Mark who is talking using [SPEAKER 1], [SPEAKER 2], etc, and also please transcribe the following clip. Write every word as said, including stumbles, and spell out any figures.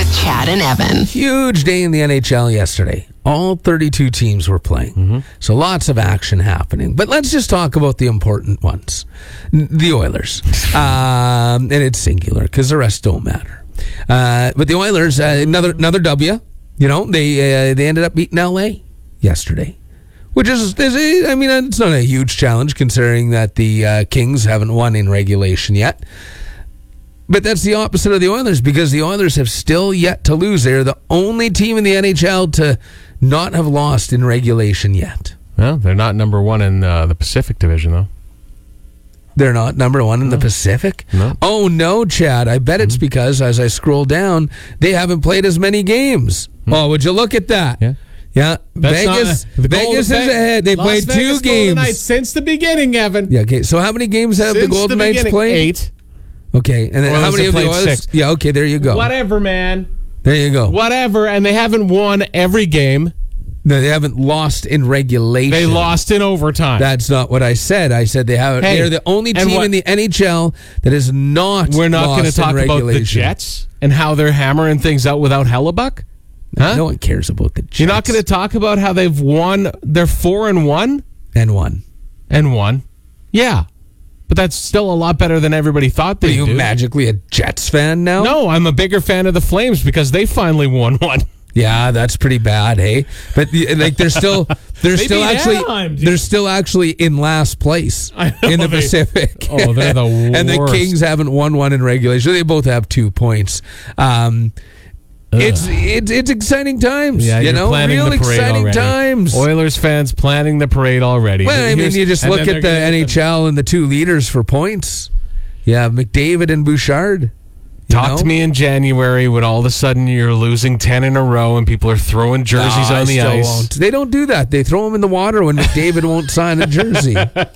[SPEAKER 1] with Chad and Evan.
[SPEAKER 2] Huge day in the N H L yesterday. All thirty-two teams were playing. Mm-hmm. So lots of action happening. But let's just talk about the important ones. N- the Oilers. um, and it's singular because the rest don't matter. Uh, but the Oilers, uh, another another W. You know, they uh, they ended up beating L A yesterday. Which is, is a, I mean, it's not a huge challenge considering that the uh, Kings haven't won in regulation yet. But that's the opposite of the Oilers because the Oilers have still yet to lose. They're the only team in the N H L to not have lost in regulation yet.
[SPEAKER 3] Well, they're not number one in uh, the Pacific Division, though.
[SPEAKER 2] They're not number one in
[SPEAKER 3] no.
[SPEAKER 2] the Pacific?
[SPEAKER 3] No.
[SPEAKER 2] Oh, no, Chad. I bet it's mm-hmm. because, as I scroll down, they haven't played as many games. Mm-hmm. Oh, would you look at that?
[SPEAKER 3] Yeah.
[SPEAKER 2] Yeah,
[SPEAKER 3] That's
[SPEAKER 2] Vegas.
[SPEAKER 3] Not,
[SPEAKER 2] Vegas is ahead. They
[SPEAKER 3] Las
[SPEAKER 2] played
[SPEAKER 3] Vegas
[SPEAKER 2] two games
[SPEAKER 3] Golden Knights since the beginning, Evan.
[SPEAKER 2] Yeah. Okay. So how many games have
[SPEAKER 3] since
[SPEAKER 2] the Golden
[SPEAKER 3] the
[SPEAKER 2] Knights played?
[SPEAKER 3] Eight.
[SPEAKER 2] Okay, and then
[SPEAKER 3] Oilers
[SPEAKER 2] how many of the
[SPEAKER 3] played
[SPEAKER 2] Oilers?
[SPEAKER 3] Six.
[SPEAKER 2] Yeah. Okay. There you go.
[SPEAKER 3] Whatever, man.
[SPEAKER 2] There you go.
[SPEAKER 3] Whatever, and they haven't won every game.
[SPEAKER 2] No, they haven't lost in regulation.
[SPEAKER 3] They lost in overtime.
[SPEAKER 2] That's not what I said. I said they have.
[SPEAKER 3] Hey,
[SPEAKER 2] they're the only team in the N H L that is not.
[SPEAKER 3] We're not going to talk
[SPEAKER 2] about
[SPEAKER 3] the Jets and how they're hammering things out without Hellebuck. Huh?
[SPEAKER 2] No one cares about the Jets.
[SPEAKER 3] You're not going to talk about how they've won. They're four and one
[SPEAKER 2] and one
[SPEAKER 3] and one. Yeah, but that's still a lot better than everybody thought they.
[SPEAKER 2] Are you
[SPEAKER 3] do.
[SPEAKER 2] magically a Jets fan now?
[SPEAKER 3] No, I'm a bigger fan of the Flames because they finally won one.
[SPEAKER 2] Yeah, that's pretty bad, hey. But like they're still they're still actually Anaheim, they're still actually in last place in the
[SPEAKER 3] they,
[SPEAKER 2] Pacific.
[SPEAKER 3] Oh, they're the worst.
[SPEAKER 2] And the Kings haven't won one in regulation. They both have two points. Um, it's it's it's exciting times.
[SPEAKER 3] Yeah,
[SPEAKER 2] you
[SPEAKER 3] you're
[SPEAKER 2] know,
[SPEAKER 3] planning
[SPEAKER 2] real
[SPEAKER 3] the parade
[SPEAKER 2] exciting
[SPEAKER 3] already.
[SPEAKER 2] times.
[SPEAKER 3] Oilers fans planning the parade already.
[SPEAKER 2] Well, I mean,
[SPEAKER 3] Here's,
[SPEAKER 2] you just look at the N H L and the two leaders for points. Yeah, McDavid and Bouchard.
[SPEAKER 3] Talk
[SPEAKER 2] know?
[SPEAKER 3] to me in January when all of a sudden you're losing ten in a row and people are throwing jerseys
[SPEAKER 2] no,
[SPEAKER 3] on
[SPEAKER 2] I
[SPEAKER 3] the
[SPEAKER 2] still
[SPEAKER 3] ice.
[SPEAKER 2] Won't. They don't do that. They throw them in the water when McDavid won't sign a jersey.